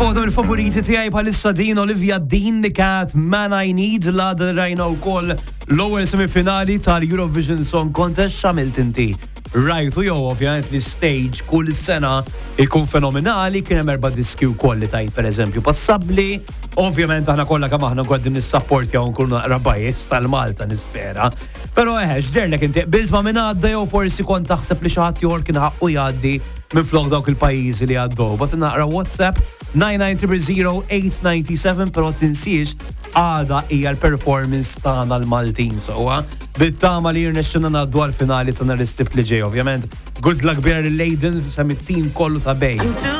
Waħda mill-favoriti tiegħi bħalissa din Olivia Dean li kat Man I Need la rajna wkoll l-ewwel semifinali tal-Eurovision Song Contest x'għamilt inti. Rajtu jew ovvjament li stage kull sena ikun fenomenali, kien hemm 4 diski wkoll li tajt pereżempju passabbli. Ovvjament aħna kollha kemm aħna qegħdin nissapporti jew nkunu naqra bajjex tal-Malta nispera. Però x'derlek inti qbilt ma' min għadda jew forsi kont taħseb li xi ħadd ieħor kien ħaqqu jgħaddi minn flok dawk il-pajjiżi li għaddew. Bat naqra WhatsApp 9900897 però tinsiex għada hija l-performance tagħna l-Maltin sewwa. Bittama li jirnexxuna ngħaddu għall-finali ta' nhar is-Sibt li ġej ovvjament. Good luck bear Leiden sam it-team kollu ta' bej.